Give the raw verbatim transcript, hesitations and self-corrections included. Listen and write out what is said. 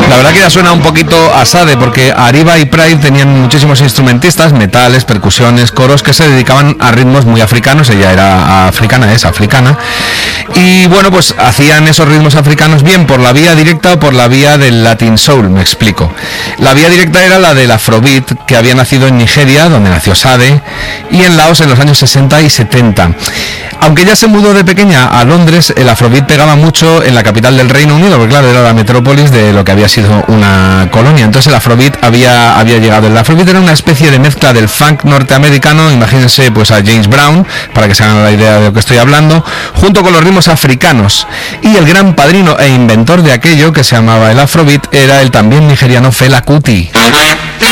La verdad que ya suena un poquito a Sade, porque Arriba y Pride tenían muchísimos instrumentistas, metales, percusiones, coros, que se dedicaban a ritmos muy africanos. Ella era africana, es africana, y bueno, pues hacían esos ritmos africanos bien por la vía directa o por la vía del Latin Soul, me explico. La vía directa era la del Afrobeat, que había nacido en Nigeria, donde nació Sade, y en Laos en los años sesenta y setenta. Aunque ella se mudó de pequeña a Londres, el Afrobeat pegaba mucho en la capital del Reino Unido, porque claro, era la metrópolis de lo que había sido una colonia. Entonces el Afrobeat había, había llegado. El Afrobeat era una especie de mezcla del funk norteamericano, imagínense pues a James Brown, para que se hagan la idea de lo que estoy hablando, junto con los ritmos africanos. Y el gran padrino e inventor de aquello que se llamaba el Afrobeat era el también nigeriano Fela Kuti.